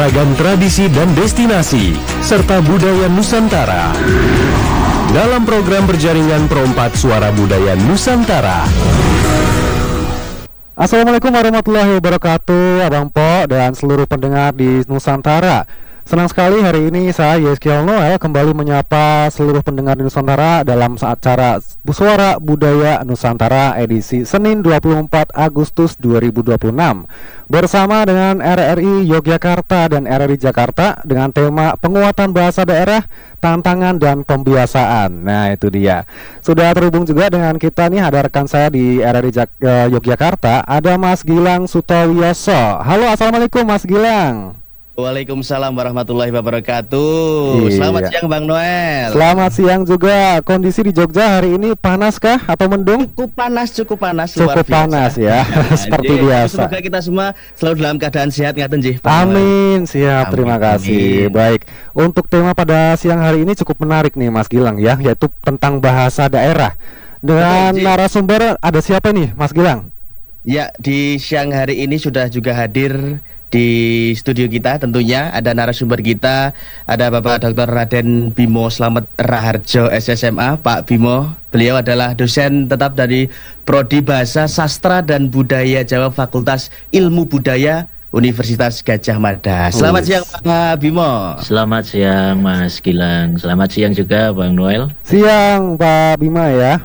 beragam tradisi dan destinasi, serta budaya Nusantara. Dalam program berjaringan Pro4 Suara Budaya Nusantara. Assalamualaikum warahmatullahi wabarakatuh, Abang Po dan seluruh pendengar di Nusantara. Senang sekali hari ini saya Yeskiel Noel kembali menyapa seluruh pendengar di Nusantara dalam acara Suara Budaya Nusantara edisi Senin 24 Agustus 2026 bersama dengan RRI Yogyakarta dan RRI Jakarta dengan tema penguatan bahasa daerah, tantangan dan pembiasaan. Nah itu dia. Sudah terhubung juga dengan kita nih, ada rekan saya di RRI Yogyakarta, ada Mas Gilang Sutawioso. Halo, assalamualaikum Mas Gilang. Waalaikumsalam warahmatullahi wabarakatuh. Selamat siang Bang Noel. Selamat siang juga. Kondisi di Jogja hari ini panas kah atau mendung? Cukup panas. Cukup panas ya. Seperti biasa. Semoga kita semua selalu dalam keadaan sehat ngaten nggih. Amin. Siap, terima kasih. Baik. Untuk tema pada siang hari ini cukup menarik nih Mas Gilang ya, yaitu tentang bahasa daerah. Dengan narasumber ada siapa nih Mas Gilang? Ya, di siang hari ini sudah juga hadir di studio kita tentunya ada narasumber kita, ada Bapak Dr. Raden Bimo Slamet Raharjo SSMA. Pak Bimo, beliau adalah dosen tetap dari Prodi Bahasa Sastra dan Budaya Jawa Fakultas Ilmu Budaya Universitas Gadjah Mada. Selamat siang Pak Bimo. Selamat siang Mas Gilang. Selamat siang juga Bang Noel. Siang Pak Bima ya.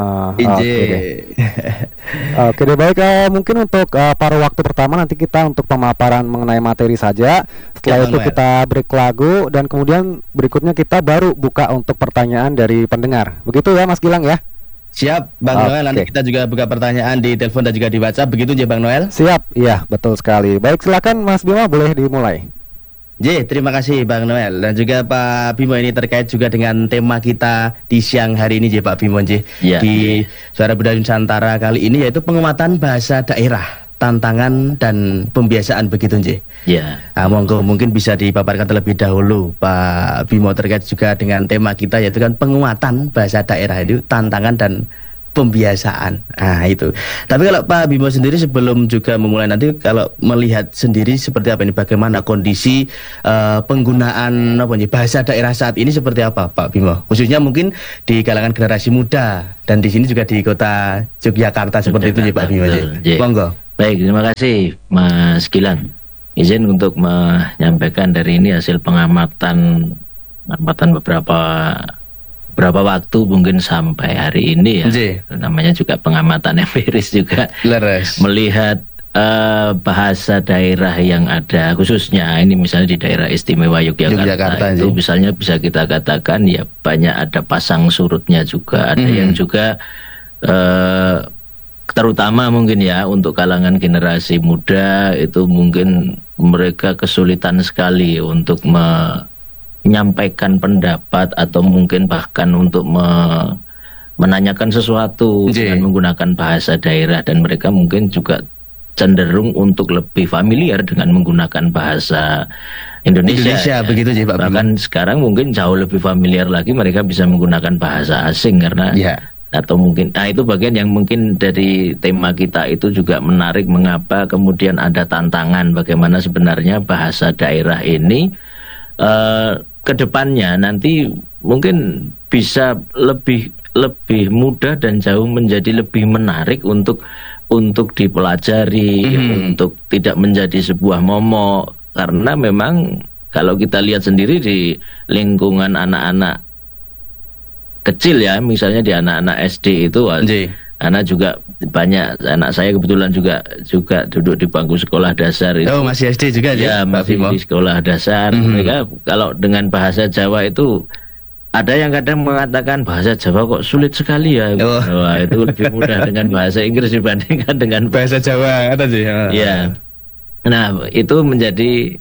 Oke deh, baik. Mungkin untuk paruh waktu pertama nanti kita untuk pemaparan mengenai materi saja. Setelah itu kita break lagu dan kemudian berikutnya kita baru buka untuk pertanyaan dari pendengar. Begitu ya Mas Gilang ya. Siap Bang Noel, nanti kita juga buka pertanyaan di telepon dan juga di WhatsApp. Begitu ya Bang Noel. Siap, iya betul sekali. Baik, silakan Mas Bima, boleh dimulai. Terima kasih Bang Noel dan juga Pak Bimo, ini terkait juga dengan tema kita di siang hari ini Pak Bimo di Suara Budaya Nusantara kali ini, yaitu penguatan bahasa daerah, tantangan dan pembiasaan, begitu monggo mungkin bisa dipaparkan terlebih dahulu Pak Bimo terkait juga dengan tema kita, yaitu kan penguatan bahasa daerah itu, tantangan dan pembiasaan. Nah itu. Tapi kalau Pak Bimo sendiri sebelum juga memulai nanti, kalau melihat sendiri seperti apa ini, bagaimana kondisi penggunaan bahasa daerah saat ini seperti apa Pak Bimo? Khususnya mungkin di kalangan generasi muda dan di sini juga di kota Yogyakarta seperti itu Pak Bimo. Monggo. Baik, terima kasih Mas Gilang. Izin untuk menyampaikan dari ini hasil pengamatan beberapa waktu mungkin sampai hari ini ya. Namanya juga pengamatan empiris juga. Melihat bahasa daerah yang ada, khususnya ini misalnya di daerah istimewa Yogyakarta itu misalnya bisa kita katakan ya banyak ada pasang surutnya juga, ada yang juga terutama mungkin ya untuk kalangan generasi muda itu mungkin mereka kesulitan sekali untuk menyampaikan pendapat atau mungkin bahkan untuk menanyakan sesuatu dengan menggunakan bahasa daerah, dan mereka mungkin juga cenderung untuk lebih familiar dengan menggunakan bahasa Indonesia begitu Pak. Bahkan sekarang mungkin jauh lebih familiar lagi, mereka bisa menggunakan bahasa asing karena atau mungkin itu bagian yang mungkin dari tema kita itu juga menarik, mengapa kemudian ada tantangan bagaimana sebenarnya bahasa daerah ini kedepannya nanti mungkin bisa lebih mudah dan jauh menjadi lebih menarik untuk dipelajari, untuk tidak menjadi sebuah momok, karena memang kalau kita lihat sendiri di lingkungan anak-anak kecil ya, misalnya di anak-anak SD itu anak juga banyak, anak saya kebetulan juga duduk di bangku sekolah dasar itu. Oh, masih SD juga ya? Masih di sekolah dasar. Mereka kalau dengan bahasa Jawa itu ada yang kadang mengatakan bahasa Jawa kok sulit sekali ya. Wah, itu lebih mudah dengan bahasa Inggris dibandingkan dengan bahasa Jawa, kata sih. Ya. Nah, itu menjadi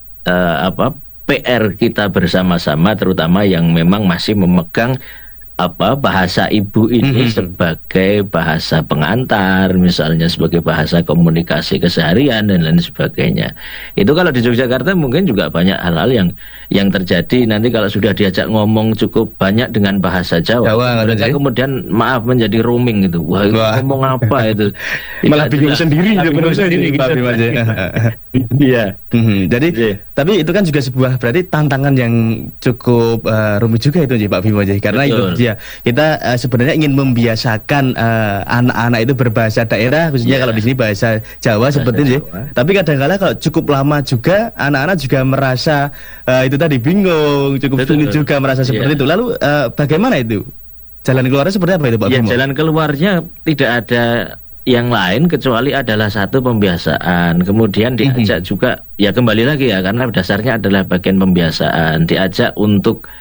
PR kita bersama-sama, terutama yang memang masih memegang bahasa ibu ini sebagai bahasa pengantar, misalnya sebagai bahasa komunikasi keseharian dan lain sebagainya. Itu kalau di Yogyakarta mungkin juga banyak hal-hal yang terjadi nanti kalau sudah diajak ngomong cukup banyak dengan bahasa Jawa, mereka kemudian menjadi roaming gitu. Wah, ngomong apa itu? Malah bingung sendiri, Iya. Jadi Iya. tapi itu kan juga sebuah berarti tantangan yang cukup rumit juga itu Pak Bimo Ji. Karena Betul. itu dia kita sebenarnya ingin membiasakan anak-anak itu berbahasa daerah, khususnya Iya. kalau di sini bahasa Jawa seperti itu. Jawa. Tapi kadang-kala kalau cukup lama juga anak-anak juga merasa itu tadi bingung, cukup Betul. sulit juga merasa seperti Iya. itu. Lalu bagaimana itu? Jalan keluarnya seperti apa itu Pak Ya, Bimo? jalan keluarnya tidak ada yang lain kecuali adalah satu pembiasaan. Kemudian diajak juga, ya kembali lagi ya, karena dasarnya adalah bagian pembiasaan. Diajak untuk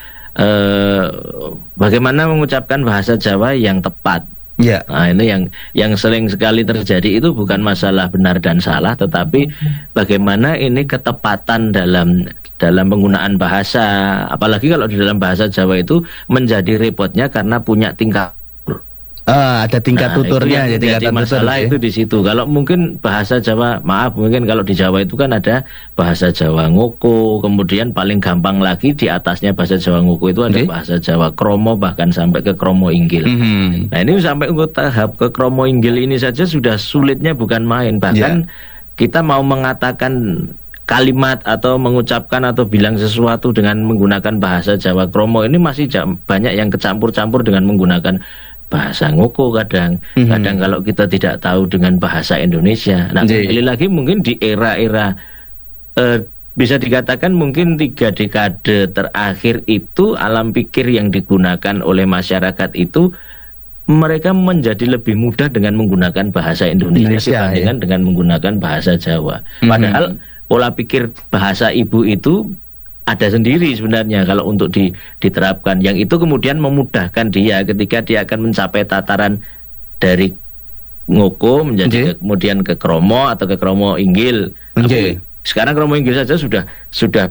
bagaimana mengucapkan bahasa Jawa yang tepat. Ya. Nah, ini yang sering sekali terjadi itu bukan masalah benar dan salah, tetapi bagaimana ini ketepatan dalam penggunaan bahasa. Apalagi kalau di dalam bahasa Jawa itu menjadi repotnya karena punya tingkat. Ada tingkat Nah, tuturnya itu yang ya, menjadi tingkatan masalah tutur, itu di situ. Kalau mungkin bahasa Jawa, maaf, mungkin kalau di Jawa itu kan ada bahasa Jawa Ngoko, kemudian paling gampang lagi di atasnya bahasa Jawa Ngoko itu ada Oke. bahasa Jawa Kromo, bahkan sampai ke Kromo Inggil. Nah, ini sampai ke tahap ke Kromo Inggil ini saja sudah sulitnya bukan main. Bahkan kita mau mengatakan kalimat atau mengucapkan atau bilang sesuatu dengan menggunakan bahasa Jawa Kromo ini masih banyak yang kecampur-campur dengan menggunakan bahasa Ngoko kadang kalau kita tidak tahu dengan bahasa Indonesia. Nah, kembali lagi mungkin di era-era bisa dikatakan mungkin 3 dekade terakhir itu alam pikir yang digunakan oleh masyarakat itu mereka menjadi lebih mudah dengan menggunakan bahasa Indonesia dibandingkan dengan menggunakan bahasa Jawa. Padahal pola pikir bahasa ibu itu ada sendiri sebenarnya kalau untuk diterapkan. Yang itu kemudian memudahkan dia ketika dia akan mencapai tataran dari Ngoko menjadi kemudian ke Kromo atau ke Kromo Inggil. Sekarang Kromo Inggil saja sudah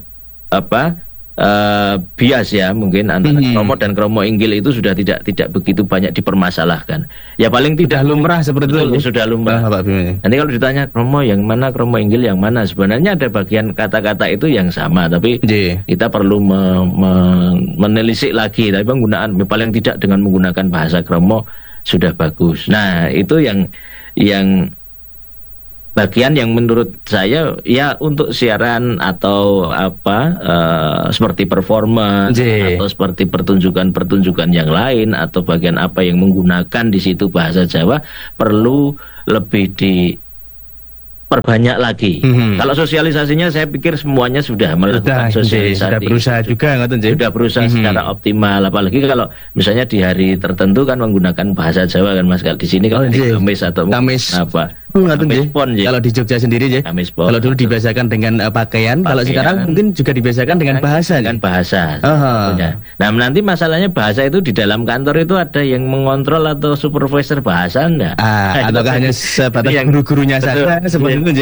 bias ya, mungkin antara Kromo dan Kromo Inggil itu sudah tidak begitu banyak dipermasalahkan. Ya paling tidak lumrah seperti itu. Sudah lumrah. Nanti kalau ditanya Kromo yang mana, Kromo Inggil yang mana, sebenarnya ada bagian kata-kata itu yang sama, tapi kita perlu menelisik lagi. Tapi penggunaan paling tidak dengan menggunakan bahasa Kromo sudah bagus. Nah, itu yang bagian yang menurut saya ya untuk siaran atau seperti performance atau seperti pertunjukan yang lain atau bagian apa yang menggunakan di situ bahasa Jawa perlu lebih diperbanyak lagi. Kalau sosialisasinya saya pikir semuanya sudah melakukan sosialisasi. Sudah berusaha juga sudah berusaha secara optimal, apalagi kalau misalnya di hari tertentu kan menggunakan bahasa Jawa kan Mas. Kalau di sini kalau di Kamis atau Kamis Pon, kalau di Jogja sendiri kalau dulu dibiasakan dengan pakaian, kalau sekarang mungkin juga dibiasakan dengan bahasa. Nah, nanti masalahnya bahasa itu di dalam kantor itu ada yang mengontrol atau supervisor bahasa enggak? Ataukah hanya sebatas guru-gurunya saja seperti itu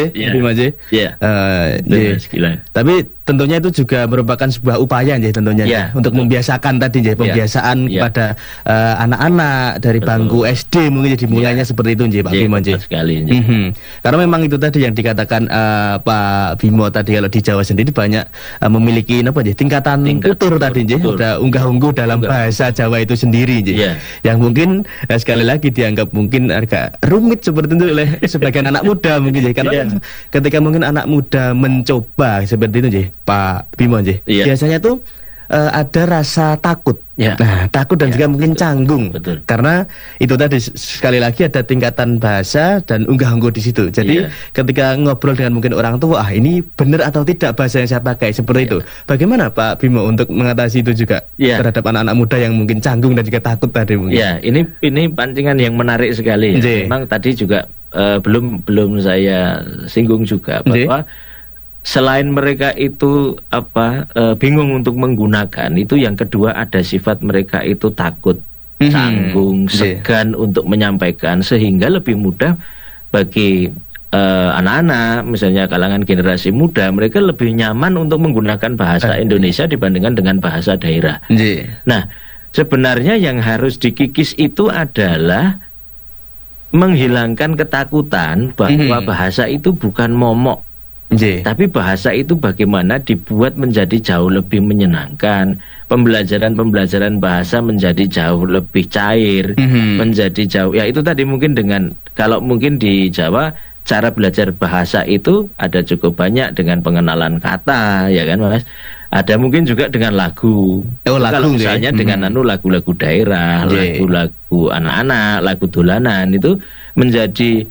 Tapi tentunya itu juga merupakan sebuah upaya tentunya untuk membiasakan tadi pembiasaan kepada anak-anak dari bangku SD mungkin dimulainya seperti itu Pak Bimo sekali. Karena memang itu tadi yang dikatakan Pak Bimo tadi, kalau di Jawa sendiri banyak memiliki tingkatan tutur tadi ada unggah-ungguh dalam bahasa Jawa itu sendiri yang mungkin sekali lagi dianggap mungkin agak rumit seperti itu oleh sebagian anak muda mungkin karena ketika mungkin anak muda mencoba seperti itu Pak Bimo biasanya tuh ada rasa takut. Nah, takut dan juga mungkin canggung. Karena itu tadi sekali lagi ada tingkatan bahasa dan unggah-ungguh di situ. Jadi ketika ngobrol dengan mungkin orang tua, ini benar atau tidak bahasa yang saya pakai seperti itu. Bagaimana Pak Bimo untuk mengatasi itu juga terhadap anak-anak muda yang mungkin canggung dan juga takut tadi mungkin? Ini pancingan yang menarik sekali. Memang tadi juga belum saya singgung juga bahwa selain mereka itu bingung untuk menggunakan, itu yang kedua ada sifat mereka itu takut, canggung, segan untuk menyampaikan, sehingga lebih mudah bagi anak-anak misalnya kalangan generasi muda, mereka lebih nyaman untuk menggunakan bahasa Indonesia dibandingkan dengan bahasa daerah. Nah, sebenarnya yang harus dikikis itu adalah menghilangkan ketakutan bahwa bahasa itu bukan momok. Tapi bahasa itu bagaimana dibuat menjadi jauh lebih menyenangkan, pembelajaran bahasa menjadi jauh lebih cair, menjadi jauh, ya itu tadi mungkin dengan, kalau mungkin di Jawa cara belajar bahasa itu ada cukup banyak dengan pengenalan kata, ya kan Mas. Ada mungkin juga dengan lagu. Kalau misalnya dengan lagu-lagu daerah, lagu-lagu anak-anak, lagu dolanan itu menjadi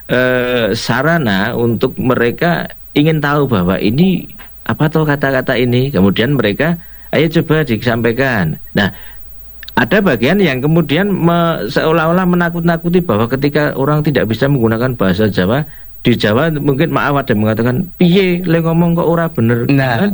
sarana untuk mereka ingin tahu bahwa ini apa toh kata-kata ini. Kemudian mereka ayo coba disampaikan. Nah, ada bagian yang kemudian seolah-olah menakut-nakuti bahwa ketika orang tidak bisa menggunakan bahasa Jawa, di Jawa mungkin maaf ada mengatakan piye le ngomong kok ora bener.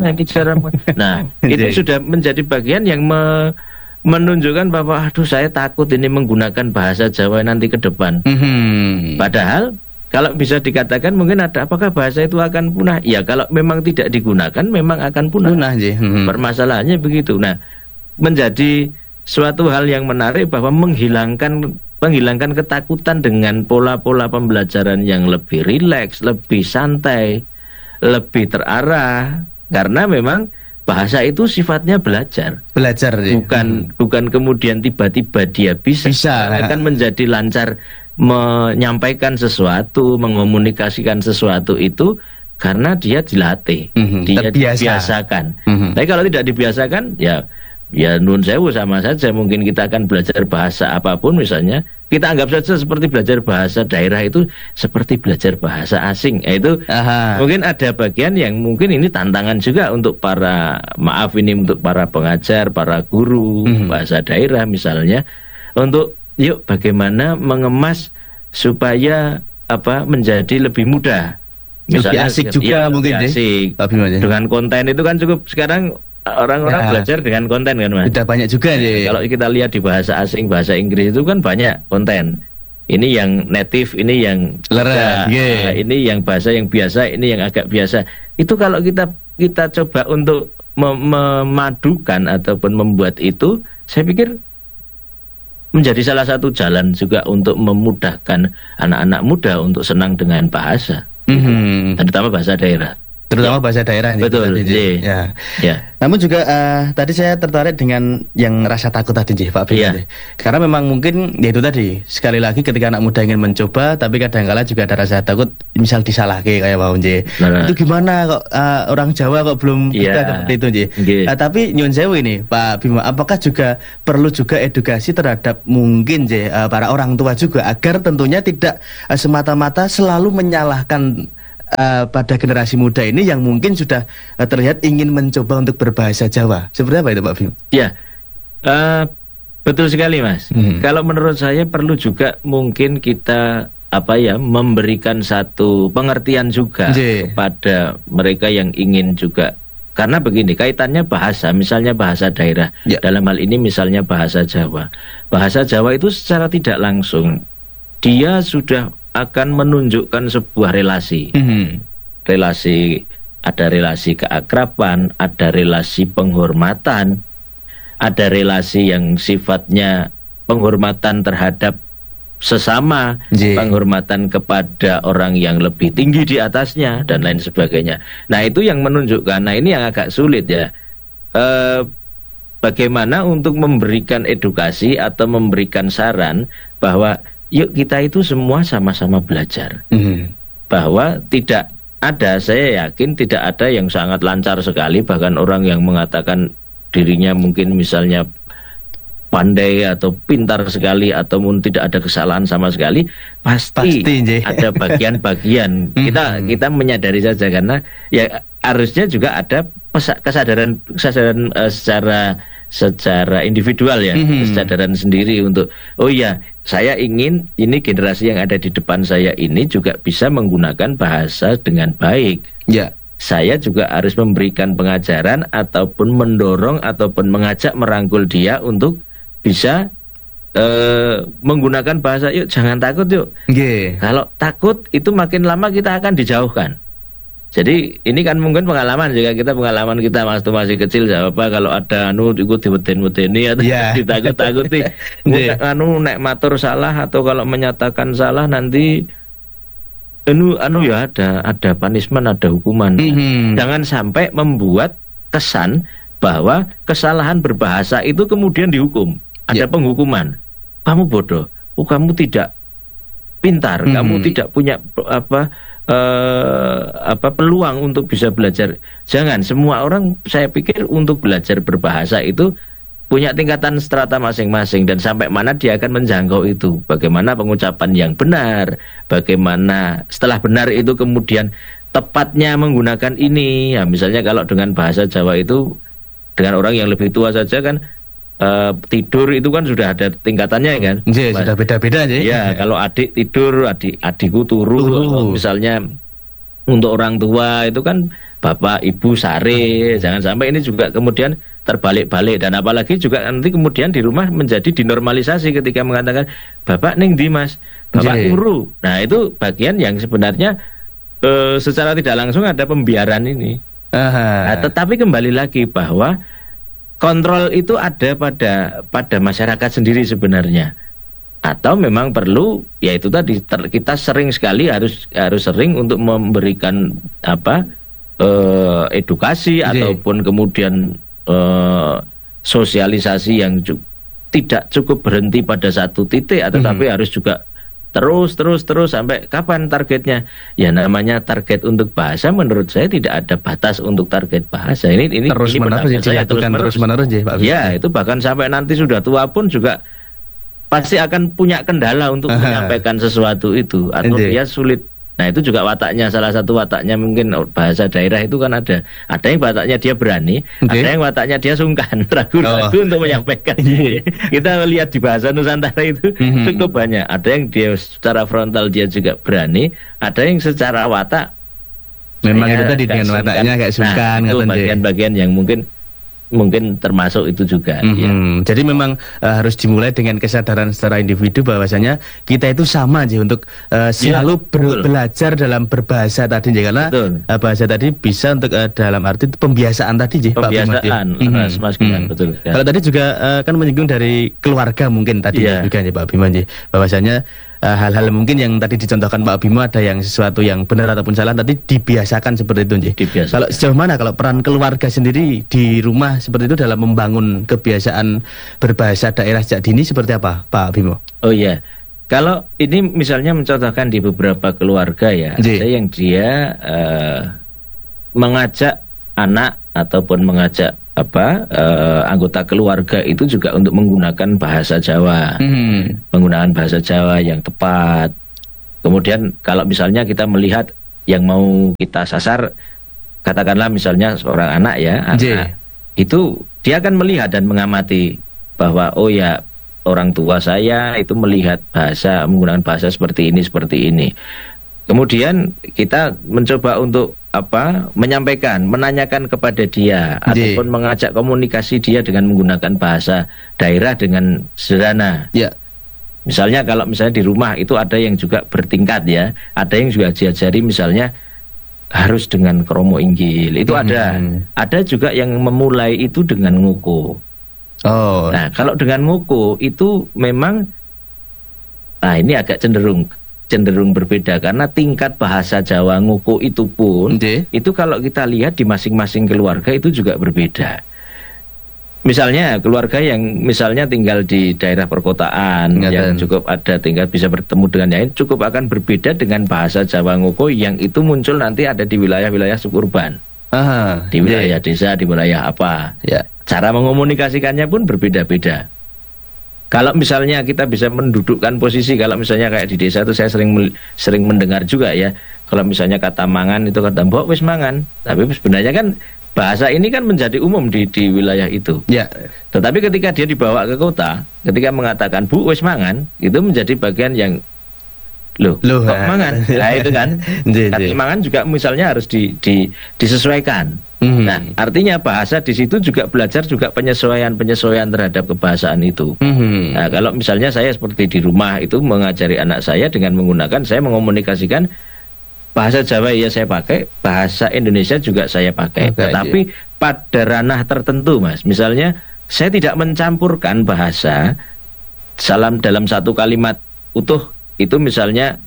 Nah, itu sudah menjadi bagian yang menunjukkan bahwa aduh saya takut ini menggunakan bahasa Jawa nanti ke depan. Padahal kalau bisa dikatakan mungkin ada apakah bahasa itu akan punah? Ya kalau memang tidak digunakan memang akan punah. Permasalahannya begitu. Nah, menjadi suatu hal yang menarik bahwa menghilangkan ketakutan dengan pola-pola pembelajaran yang lebih rileks, lebih santai, lebih terarah, karena memang bahasa itu sifatnya belajar, bukan kemudian tiba-tiba dia bisa akan menjadi lancar menyampaikan sesuatu, mengomunikasikan sesuatu itu karena dia dilatih, dia dibiasakan. Tapi kalau tidak dibiasakan, ya nun sewu sama saja. Mungkin kita akan belajar bahasa apapun, misalnya kita anggap saja seperti belajar bahasa daerah itu seperti belajar bahasa asing. Itu mungkin ada bagian yang mungkin ini tantangan juga untuk untuk para pengajar, para guru bahasa daerah misalnya, untuk yuk bagaimana mengemas supaya menjadi lebih mudah. Misalnya asik juga mungkin asik. Dengan konten itu kan cukup sekarang orang-orang belajar dengan konten kan Mas. Sudah banyak juga kalau kita lihat di bahasa asing, bahasa Inggris itu kan banyak konten. Ini yang native, ini yang ini yang bahasa yang biasa, ini yang agak biasa. Itu kalau kita coba untuk memadukan ataupun membuat itu, saya pikir menjadi salah satu jalan juga untuk memudahkan anak-anak muda untuk senang dengan bahasa, terutama bahasa daerah. Bahasa daerah. Betul. Namun juga tadi saya tertarik dengan yang rasa takut tadi Pak Bim. Karena memang mungkin ya itu tadi, sekali lagi ketika anak muda ingin mencoba, tapi kadang-kala juga ada rasa takut, misal disalahke kayak Pak Itu gimana kok orang Jawa kok belum bisa seperti itu tapi nyun sewu ini Pak Bima, apakah juga perlu juga edukasi terhadap mungkin para orang tua juga, agar tentunya tidak semata-mata selalu menyalahkan pada generasi muda ini yang mungkin sudah terlihat ingin mencoba untuk berbahasa Jawa. Seperti apa itu Pak Bim? Ya, betul sekali Mas. Kalau menurut saya perlu juga mungkin kita memberikan satu pengertian juga kepada mereka yang ingin juga. Karena begini, kaitannya bahasa, misalnya bahasa daerah, dalam hal ini misalnya bahasa Jawa. Bahasa Jawa itu secara tidak langsung dia sudah akan menunjukkan sebuah relasi. Ada relasi keakraban, ada relasi penghormatan, ada relasi yang sifatnya penghormatan terhadap sesama, penghormatan kepada orang yang lebih tinggi di atasnya, dan lain sebagainya. Nah, itu yang menunjukkan. Nah, ini yang agak sulit ya. Bagaimana untuk memberikan edukasi atau memberikan saran bahwa yuk kita itu semua sama-sama belajar. Bahwa tidak ada, saya yakin tidak ada yang sangat lancar sekali, bahkan orang yang mengatakan dirinya mungkin misalnya pandai atau pintar sekali ataupun tidak ada kesalahan sama sekali, pasti ada bagian-bagian. Kita menyadari saja, karena ya harusnya juga ada kesadaran secara individual ya, kesadaran sendiri untuk saya ingin ini generasi yang ada di depan saya ini juga bisa menggunakan bahasa dengan baik. Saya juga harus memberikan pengajaran ataupun mendorong ataupun mengajak merangkul dia untuk bisa menggunakan bahasa. Yuk jangan takut yuk. Kalau takut itu makin lama kita akan dijauhkan. Jadi ini kan mungkin pengalaman juga kita waktu masih kecil, kalau ada ikut diweden-wedeni atau ditakut-takuti. Nek matur salah atau kalau menyatakan salah nanti ada punishment, ada hukuman. Jangan sampai membuat kesan bahwa kesalahan berbahasa itu kemudian dihukum. Ada penghukuman. Kamu bodoh. Kamu tidak pintar, kamu tidak punya peluang untuk bisa belajar. Jangan, semua orang saya pikir untuk belajar berbahasa itu punya tingkatan strata masing-masing, dan sampai mana dia akan menjangkau itu. Bagaimana pengucapan yang benar, bagaimana setelah benar itu kemudian tepatnya menggunakan ini. Ya, misalnya kalau dengan bahasa Jawa itu, dengan orang yang lebih tua saja kan, tidur itu kan sudah ada tingkatannya kan. Sudah beda-beda aja. Ya, kalau adik tidur, adikku turu. Misalnya untuk orang tua itu kan bapak, ibu, sare. Jangan sampai ini juga kemudian terbalik-balik, dan apalagi juga nanti kemudian di rumah menjadi dinormalisasi ketika mengatakan bapak ning ndi Mas, bapak turu. Nah, itu bagian yang sebenarnya secara tidak langsung ada pembiaran ini. Nah, tetapi kembali lagi bahwa kontrol itu ada pada masyarakat sendiri sebenarnya, atau memang perlu, yaitu tadi kita sering sekali harus sering untuk memberikan edukasi ataupun kemudian sosialisasi yang tidak cukup berhenti pada satu titik, tetapi harus juga terus sampai kapan targetnya? Ya, namanya target untuk bahasa menurut saya tidak ada batas untuk target bahasa. Ini terus menerus Pak. Ya, itu bahkan sampai nanti sudah tua pun juga pasti akan punya kendala untuk menyampaikan sesuatu itu, atau dia sulit. Nah, itu juga wataknya, salah satu wataknya mungkin bahasa daerah itu kan ada yang wataknya dia berani, ada yang wataknya dia sungkan, ragu-ragu untuk menyampaikan. Kita lihat di bahasa Nusantara itu cukup banyak. Ada yang dia secara frontal dia juga berani, ada yang secara watak memang itu tadi dengan wataknya kayak sungkan. Nah, itu bagian-bagian yang mungkin termasuk itu juga. Jadi memang harus dimulai dengan kesadaran secara individu bahwasanya kita itu sama aja untuk selalu belajar dalam berbahasa tadi, karena bahasa tadi bisa untuk dalam arti pembiasaan tadi, Pak Bima. Mas Gilang, betul. Kalau tadi juga kan menyinggung dari keluarga mungkin tadi juga ya Pak Bima, bahwasanya hal-hal mungkin yang tadi dicontohkan Pak Bimo, ada yang sesuatu yang benar ataupun salah tadi dibiasakan seperti itu. Kalau sejauh mana kalau peran keluarga sendiri di rumah seperti itu dalam membangun kebiasaan berbahasa daerah sejak dini seperti apa Pak Bimo? Oh iya, kalau ini misalnya mencontohkan di beberapa keluarga ya, ada yang dia mengajak anak ataupun mengajak anggota keluarga itu juga untuk menggunakan bahasa Jawa, menggunakan bahasa Jawa yang tepat. Kemudian kalau misalnya kita melihat yang mau kita sasar, katakanlah misalnya seorang anak anak itu dia akan melihat dan mengamati bahwa oh ya, orang tua saya itu melihat bahasa, menggunakan bahasa seperti ini. Kemudian kita mencoba untuk menyampaikan, menanyakan kepada dia, ataupun mengajak komunikasi dia dengan menggunakan bahasa daerah dengan sederhana. Misalnya kalau misalnya di rumah itu ada yang juga bertingkat ya, ada yang juga diajari misalnya harus dengan kromo inggil, itu ada juga yang memulai itu dengan nguku. Nah, kalau dengan nguku itu memang ini agak cenderung berbeda, karena tingkat bahasa Jawa nguku itu pun itu kalau kita lihat di masing-masing keluarga itu juga berbeda. Misalnya keluarga yang misalnya tinggal di daerah perkotaan yang cukup ada tinggal bisa bertemu dengan yang lain, cukup akan berbeda dengan bahasa Jawa nguku yang itu muncul nanti ada di wilayah-wilayah suburban, di wilayah desa, di wilayah apa. Cara mengomunikasikannya pun berbeda-beda. Kalau misalnya kita bisa mendudukkan posisi, kalau misalnya kayak di desa itu saya sering mendengar juga ya, kalau misalnya kata mangan itu kata mbok wis mangan, tapi sebenarnya kan bahasa ini kan menjadi umum di wilayah itu. Tetapi ketika dia dibawa ke kota, ketika mengatakan bu wis mangan, itu menjadi bagian yang loh kok mangan? Nah itu kan, kata mangan juga misalnya harus disesuaikan. Nah, artinya bahasa di situ juga belajar juga penyesuaian terhadap kebahasaan itu. Nah, kalau misalnya saya seperti di rumah itu mengajari anak saya dengan menggunakan, saya mengomunikasikan bahasa Jawa ya saya pakai, bahasa Indonesia juga saya pakai. Tetapi pada ranah tertentu, Mas. Misalnya saya tidak mencampurkan bahasa dalam satu kalimat utuh itu, misalnya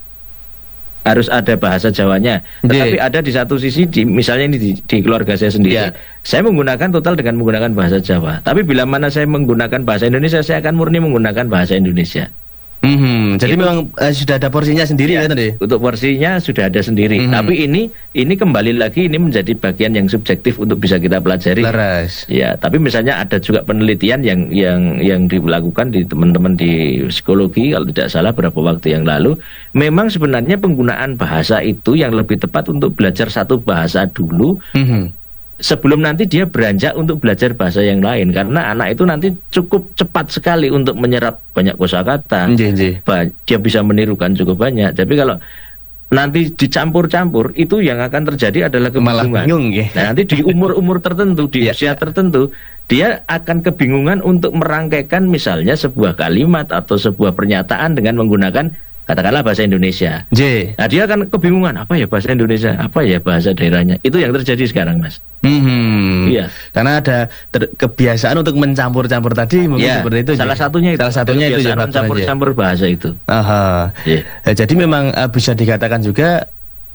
harus ada bahasa Jawanya, tetapi ada di satu sisi misalnya ini di keluarga saya sendiri, saya menggunakan total dengan menggunakan bahasa Jawa. Tapi bila mana saya menggunakan bahasa Indonesia, saya akan murni menggunakan bahasa Indonesia. Jadi memang sudah ada porsinya sendiri ya tadi. Untuk porsinya sudah ada sendiri. Tapi ini kembali lagi ini menjadi bagian yang subjektif untuk bisa kita pelajari. Laras. Ya, tapi misalnya ada juga penelitian yang dilakukan di teman-teman di psikologi kalau tidak salah beberapa waktu yang lalu, memang sebenarnya penggunaan bahasa itu yang lebih tepat untuk belajar satu bahasa dulu. Sebelum nanti dia beranjak untuk belajar bahasa yang lain, karena anak itu nanti cukup cepat sekali untuk menyerap banyak kosakata. Dia bisa menirukan cukup banyak. Tapi kalau nanti dicampur-campur, itu yang akan terjadi adalah kebingungan. Nah, nanti di umur-umur tertentu, di usia tertentu, dia akan kebingungan untuk merangkaikan misalnya sebuah kalimat atau sebuah pernyataan dengan menggunakan katakanlah bahasa Indonesia. Nah, dia akan kebingungan, apa ya bahasa Indonesia, apa ya bahasa daerahnya. Itu yang terjadi sekarang, Mas. Iya. Karena ada kebiasaan untuk mencampur-campur tadi, mungkin seperti itu. Salah satunya itu ya, mencampur-campur bahasa itu. Jadi memang bisa dikatakan juga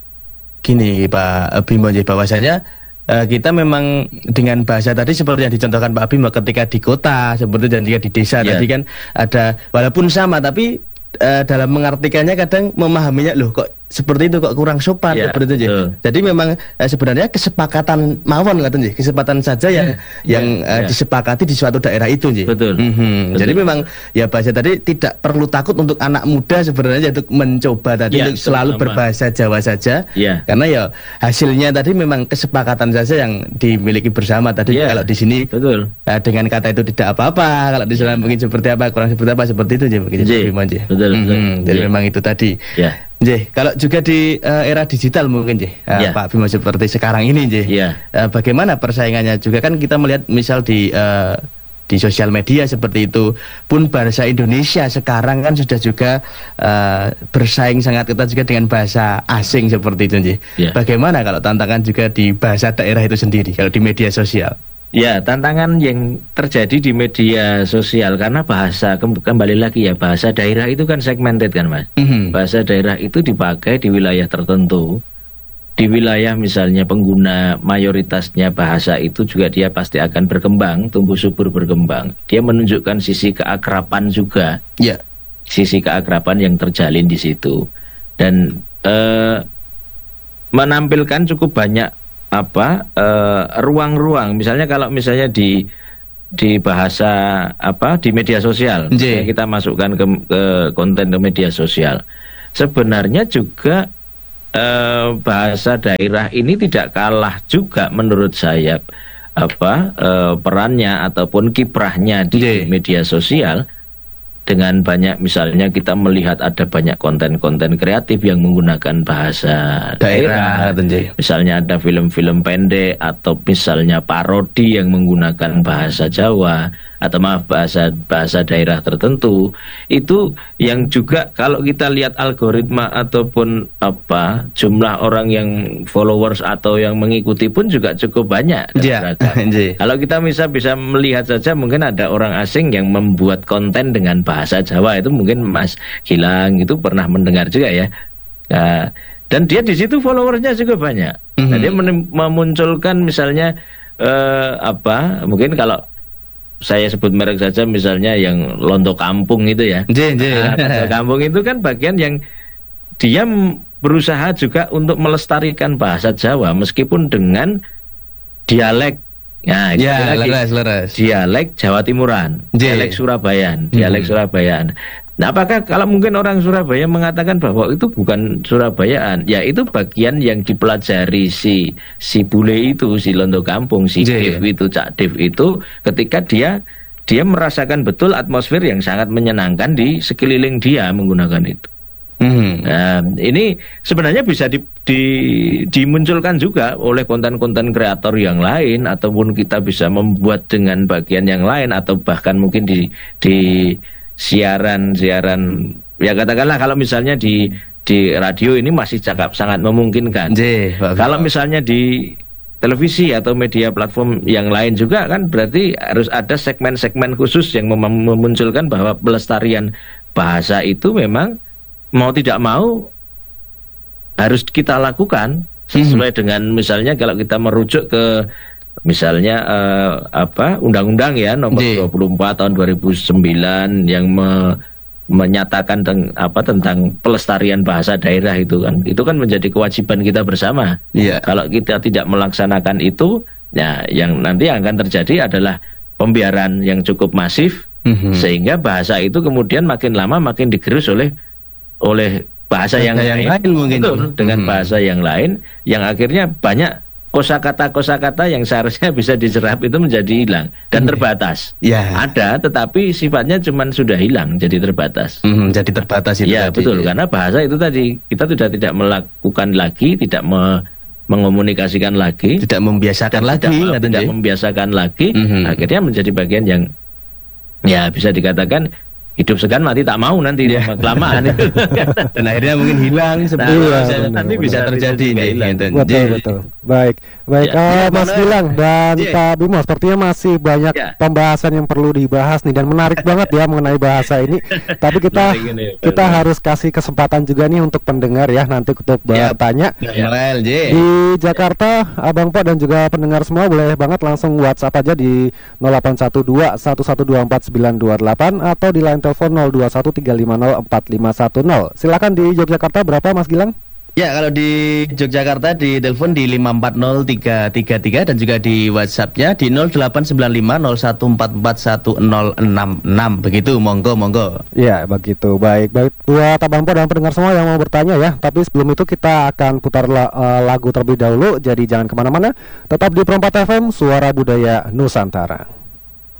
gini, Pak Bimo, bahwasanya kita memang dengan bahasa tadi seperti yang dicontohkan Pak Bimo ketika di kota seperti dan juga di desa tadi kan ada walaupun sama tapi dalam mengartikannya kadang memahaminya loh kok seperti itu kok kurang sopan seperti itu. Jadi memang sebenarnya kesepakatan mawon katanya, kesepakatan saja yang disepakati di suatu daerah itu Betul. Jadi memang ya bahasa tadi tidak perlu takut untuk anak muda sebenarnya untuk mencoba tadi untuk selalu berbahasa Jawa saja. Karena ya hasilnya tadi memang kesepakatan saja yang dimiliki bersama tadi. Kalau di sini dengan kata itu tidak apa-apa, kalau di sana mungkin seperti apa, kurang seperti apa, seperti itu Betul. Jadi memang itu tadi. Kalau juga di era digital mungkin Pak Bimo seperti sekarang ini bagaimana persaingannya juga kan kita melihat misal di sosial media seperti itu pun bahasa Indonesia sekarang kan sudah juga bersaing sangat ketat juga dengan bahasa asing seperti itu Bagaimana kalau tantangan juga di bahasa daerah itu sendiri kalau di media sosial? Ya, tantangan yang terjadi di media sosial karena bahasa kembali lagi bahasa daerah itu kan segmented kan, Mas. Bahasa daerah itu dipakai di wilayah tertentu. Di wilayah misalnya pengguna mayoritasnya bahasa itu juga dia pasti akan berkembang, tumbuh subur berkembang. Dia menunjukkan sisi keakraban juga. Sisi keakraban yang terjalin di situ. Dan menampilkan cukup banyak ruang-ruang misalnya kalau misalnya di bahasa di media sosial kita masukkan ke konten ke media sosial sebenarnya juga bahasa daerah ini tidak kalah juga menurut saya perannya ataupun kiprahnya di media sosial dengan banyak misalnya kita melihat ada banyak konten-konten kreatif yang menggunakan bahasa daerah. Misalnya ada film-film pendek atau misalnya parodi yang menggunakan bahasa Jawa atau bahasa daerah tertentu. Itu yang juga kalau kita lihat algoritma ataupun jumlah orang yang followers atau yang mengikuti pun juga cukup banyak. Kalau kita bisa melihat saja mungkin ada orang asing yang membuat konten dengan bahasa Jawa itu mungkin Mas Gilang itu pernah mendengar juga ya. Dan dia di situ followersnya juga banyak. Nah, dia memunculkan misalnya mungkin kalau saya sebut merek saja misalnya yang Londo Kampung itu ya. Londo Kampung itu kan bagian yang dia berusaha juga untuk melestarikan bahasa Jawa meskipun dengan dialek. Nah, dialek Jawa Timuran, dialek Surabayaan. Nah, apakah kalau mungkin orang Surabaya mengatakan bahwa itu bukan Surabayaan, ya itu bagian yang dipelajari si bule itu, si Londo Kampung, si Dev itu, Cak Dev itu, ketika dia merasakan betul atmosfer yang sangat menyenangkan di sekeliling dia menggunakan itu. Nah, ini sebenarnya bisa dimunculkan juga oleh konten-konten kreator yang lain ataupun kita bisa membuat dengan bagian yang lain atau bahkan mungkin di siaran ya katakanlah kalau misalnya di radio ini masih sangat memungkinkan. Kalau misalnya di televisi atau media platform yang lain juga kan berarti harus ada segmen-segmen khusus yang memunculkan bahwa pelestarian bahasa itu memang mau tidak mau harus kita lakukan sesuai dengan misalnya kalau kita merujuk ke misalnya Undang-Undang ya nomor 24 tahun 2009 yang menyatakan tentang pelestarian bahasa daerah itu kan menjadi kewajiban kita bersama. Kalau kita tidak melaksanakan itu, ya yang nanti yang akan terjadi adalah pembiaran yang cukup masif, sehingga bahasa itu kemudian makin lama makin digerus oleh bahasa yang lain mungkin. Betul, dengan bahasa yang lain, yang akhirnya banyak kosakata yang seharusnya bisa diserap itu menjadi hilang dan terbatas. Ada, tetapi sifatnya cuman sudah hilang, jadi terbatas. Jadi terbatas itu. Ya, betul, karena bahasa itu tadi kita sudah tidak melakukan lagi, tidak mengomunikasikan lagi, tidak membiasakan lagi, akhirnya menjadi bagian yang ya bisa dikatakan hidup segan mati tak mau nanti kelamaan dan akhirnya mungkin hilang nanti bisa terjadi betul. Baik Mas Gilang dan Pak Bimo, sepertinya masih banyak pembahasan yang perlu dibahas nih dan menarik banget ya mengenai bahasa ini. Tapi kita harus kasih kesempatan juga nih untuk pendengar ya nanti untuk bertanya di Jakarta. Abang Po dan juga pendengar semua boleh banget langsung WhatsApp aja di 0812 1124 928 atau di line telepon 0213504510. Silakan di Yogyakarta berapa Mas Gilang? Ya, kalau di Yogyakarta di telepon di 540333 dan juga di WhatsApp-nya di 089501441066. Begitu, monggo. Ya, begitu. Baik buat Abang Po dan pendengar semua yang mau bertanya ya. Tapi sebelum itu kita akan putar lagu terlebih dahulu. Jadi jangan kemana-mana. Tetap di Perempat FM, Suara Budaya Nusantara.